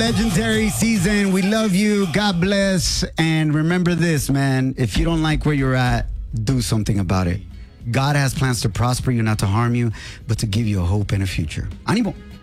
legendary season. We love you. God bless. And remember this, man. If you don't like where you're at, do something about it. God has plans to prosper you, not to harm you, but to give you a hope and a future. Ánimo.